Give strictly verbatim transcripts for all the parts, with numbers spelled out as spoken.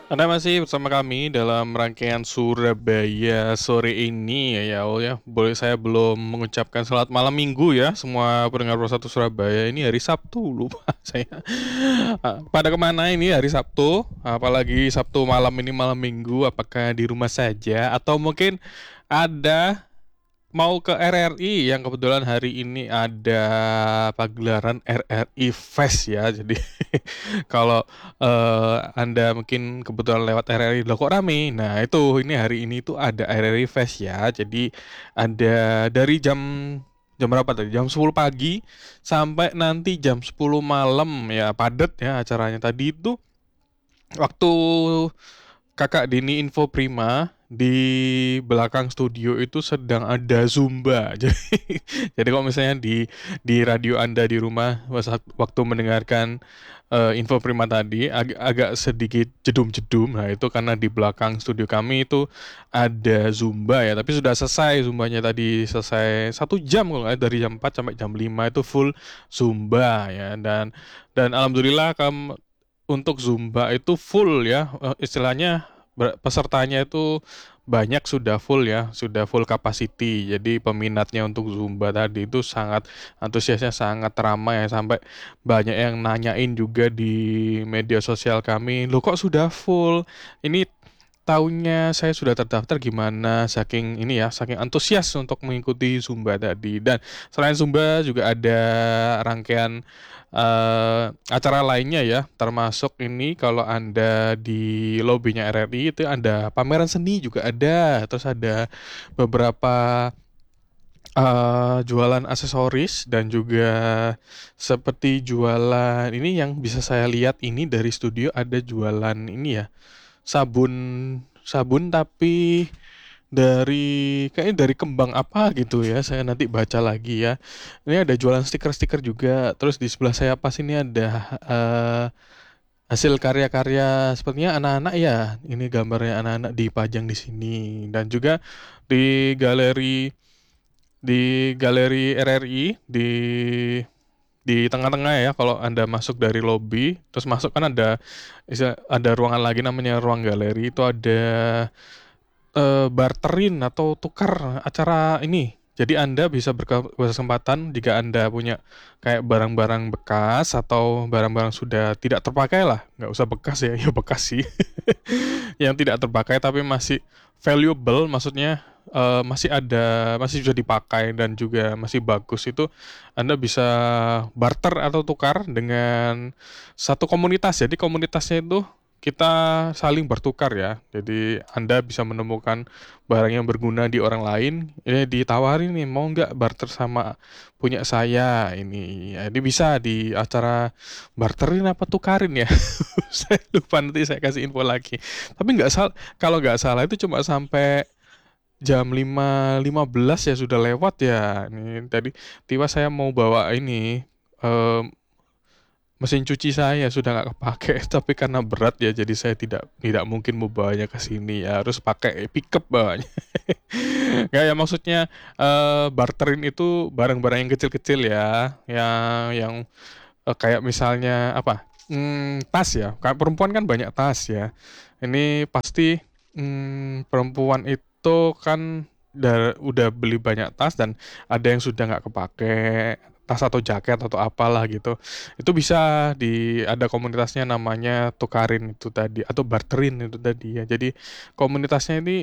Anda masih bersama kami dalam rangkaian Surabaya sore ini ya, ya Allah ya. Boleh saya belum mengucapkan selamat malam minggu ya semua pendengar Pro satu Surabaya. Ini hari Sabtu, lupa saya. Ah, Pada kemana ini hari Sabtu? Apalagi Sabtu malam ini malam minggu, apakah di rumah saja atau mungkin ada mau ke R R I yang kebetulan hari ini ada pagelaran R R I Fest ya. Jadi kalau eh, Anda mungkin kebetulan lewat R R I, loh kok rame? Nah itu ini hari ini tuh ada R R I Fest ya. Jadi ada dari jam jam berapa tadi? Jam sepuluh pagi sampai nanti jam sepuluh malam ya, padat ya acaranya. Tadi itu waktu Kakak Dini info Prima di belakang studio itu sedang ada Zumba. Jadi, jadi kalau misalnya di di radio Anda di rumah waktu mendengarkan eh, info Prima tadi ag- agak sedikit jedum-jedum. Nah, itu karena di belakang studio kami itu ada Zumba ya, tapi sudah selesai Zumbanya tadi, selesai satu jam kalau nggak salah, dari jam empat sampai jam lima itu full Zumba ya. Dan dan alhamdulillah kamu untuk Zumba itu full ya, eh, istilahnya ber- pesertanya itu banyak, sudah full ya, sudah full capacity. Jadi peminatnya untuk Zumba tadi itu sangat antusiasnya, sangat ramai ya, sampai banyak yang nanyain juga di media sosial kami, "Loh kok sudah full? Ini tahunnya saya sudah terdaftar gimana?" Saking ini ya, saking antusias untuk mengikuti Zumba tadi. Dan selain Zumba juga ada rangkaian eh, acara lainnya ya, termasuk ini kalau Anda di lobbynya R R I itu ada pameran seni juga ada, terus ada beberapa eh, jualan aksesoris dan juga seperti jualan ini yang bisa saya lihat ini dari studio, ada jualan ini ya, sabun sabun tapi dari kayaknya dari kembang apa gitu ya, saya nanti baca lagi ya. Ini ada jualan stiker-stiker juga, terus di sebelah saya pas ini ada eh, hasil karya-karya sepertinya anak-anak ya, ini gambarnya anak-anak dipajang di sini. Dan juga di galeri di galeri R R I di di tengah-tengah ya, kalau Anda masuk dari lobby terus masuk kan ada ada ruangan lagi namanya ruang galeri, itu ada eh, barterin atau tukar acara ini. Jadi Anda bisa berke- berkesempatan jika Anda punya kayak barang-barang bekas atau barang-barang sudah tidak terpakai lah, nggak usah bekas ya, ya bekas sih, yang tidak terpakai tapi masih valuable, maksudnya eh, masih ada, masih bisa dipakai dan juga masih bagus, itu Anda bisa barter atau tukar dengan satu komunitas. Jadi komunitasnya itu kita saling bertukar ya. Jadi Anda bisa menemukan barang yang berguna di orang lain, ini ditawarin nih, mau nggak barter sama punya saya ini. Jadi bisa di acara barterin apa tukarin ya. Saya lupa, nanti saya kasih info lagi. Tapi nggak salah, kalau nggak salah itu cuma sampai jam lima lima belas ya, sudah lewat ya. Ini tadi tiba saya mau bawa ini eh, mesin cuci saya sudah nggak kepake, tapi karena berat ya, jadi saya tidak tidak mungkin membawanya ke sini ya, harus pakai pickup bawanya. Nggak ya, maksudnya eh, barterin itu barang-barang yang kecil-kecil ya, yang yang eh, kayak misalnya apa? Hmm, tas ya. Kayak perempuan kan banyak tas ya. Ini pasti hmm, perempuan itu kan udah, udah beli banyak tas dan ada yang sudah nggak kepake, tas atau jaket atau apalah gitu. Itu bisa di ada komunitasnya namanya tukarin itu tadi atau barterin itu tadi ya. Jadi komunitasnya ini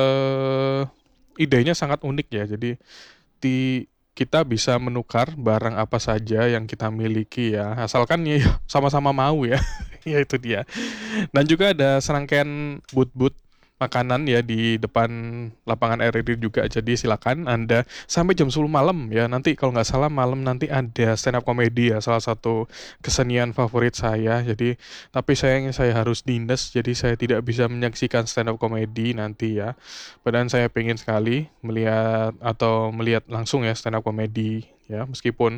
eh idenya sangat unik ya. Jadi di kita bisa menukar barang apa saja yang kita miliki ya, asalkan ya sama-sama mau ya. Ya itu dia. Dan juga ada serangkaian booth-booth makanan ya di depan lapangan R R I juga. Jadi silakan Anda sampai jam sepuluh malam ya. Nanti kalau nggak salah malam nanti ada stand up comedy ya, salah satu kesenian favorit saya. Jadi tapi sayangnya saya harus dinas, jadi saya tidak bisa menyaksikan stand up comedy nanti ya. Padahal saya pengen sekali melihat atau melihat langsung ya stand up comedy ya, meskipun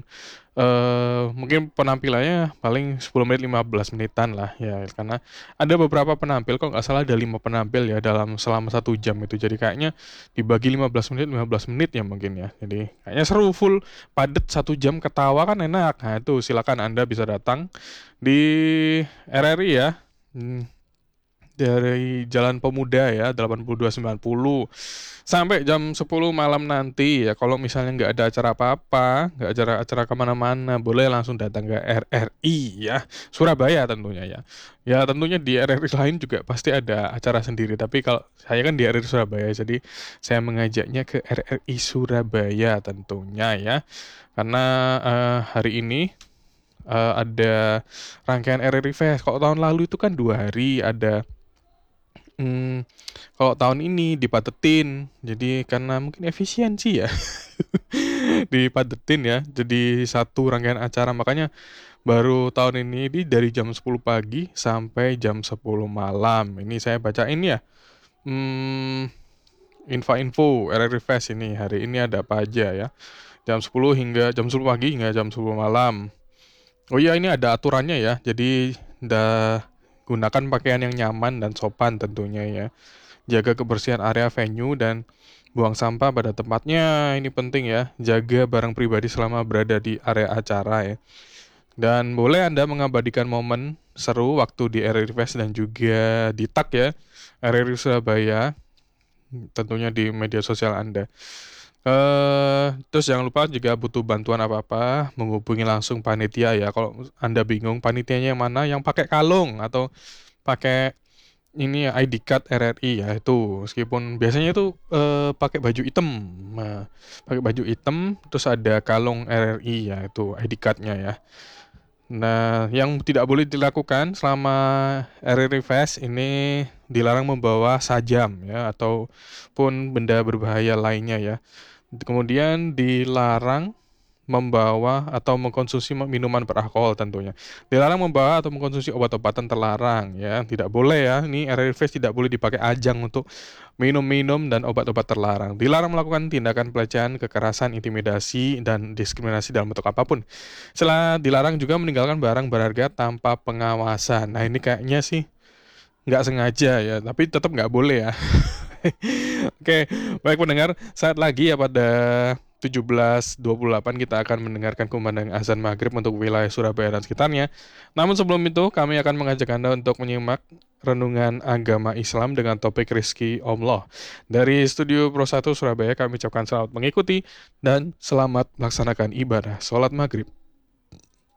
eh mungkin penampilannya paling sepuluh menit lima belas menitan lah ya, karena ada beberapa penampil, kok nggak salah ada lima penampil ya dalam selama satu jam itu, jadi kayaknya dibagi lima belas menit lima belas menit ya mungkin ya, jadi kayaknya seru, full padet satu jam, ketawa kan enak. Nah itu silakan Anda bisa datang di R R I ya. Hmm, dari Jalan Pemuda ya, delapan puluh dua sembilan puluh sampai jam sepuluh malam nanti ya. Kalau misalnya nggak ada acara apa-apa, nggak ada acara kemana-mana, boleh langsung datang ke R R I ya, Surabaya tentunya ya. Ya tentunya di R R I lain juga pasti ada acara sendiri, tapi kalau saya kan di R R I Surabaya, jadi saya mengajaknya ke R R I Surabaya tentunya ya. Karena eh, hari ini eh, ada rangkaian R R I Fest. Kalau tahun lalu itu kan dua hari ada. Hmm, kalau tahun ini dipadetin, jadi karena mungkin efisiensi ya, dipadetin ya, jadi satu rangkaian acara. Makanya baru tahun ini di dari jam sepuluh pagi sampai jam sepuluh malam. Ini saya bacain ya, hmm, info-info R R I Fest ini. Hari ini ada apa aja ya. Jam sepuluh hingga jam sepuluh pagi hingga jam sepuluh malam. Oh iya, ini ada aturannya ya, jadi dah gunakan pakaian yang nyaman dan sopan tentunya ya. Jaga kebersihan area venue dan buang sampah pada tempatnya. Ini penting ya. Jaga barang pribadi selama berada di area acara ya. Dan boleh Anda mengabadikan momen seru waktu di R R I Fest dan juga di tag ya, R R I Surabaya, tentunya di media sosial Anda. Eh, terus jangan lupa jika butuh bantuan apa-apa, menghubungi langsung panitia ya. Kalau Anda bingung panitianya yang mana, yang pakai kalung atau pakai ini ya I D card R R I ya itu, meskipun biasanya itu eh, pakai baju hitam, nah, pakai baju hitam terus ada kalung R R I ya itu I D cardnya ya. Nah, yang tidak boleh dilakukan selama R R I Fest ini dilarang membawa sajam ya ataupun benda berbahaya lainnya ya. Kemudian dilarang membawa atau mengkonsumsi minuman beralkohol tentunya. Dilarang membawa atau mengkonsumsi obat-obatan terlarang ya. Tidak boleh ya. Ini R R I Fest tidak boleh dipakai ajang untuk minum-minum dan obat-obat terlarang. Dilarang melakukan tindakan pelecehan, kekerasan, intimidasi, dan diskriminasi dalam bentuk apapun. Setelah dilarang juga meninggalkan barang berharga tanpa pengawasan. Nah ini kayaknya sih nggak sengaja ya, tapi tetap nggak boleh ya. Oke, baik pendengar, saat lagi ya pada tujuh belas dua puluh delapan kita akan mendengarkan kumandang azan maghrib untuk wilayah Surabaya dan sekitarnya. Namun sebelum itu kami akan mengajak Anda untuk menyimak renungan agama Islam dengan topik Rizki Allah. Dari studio Pro satu Surabaya kami ucapkan selamat mengikuti dan selamat melaksanakan ibadah sholat maghrib.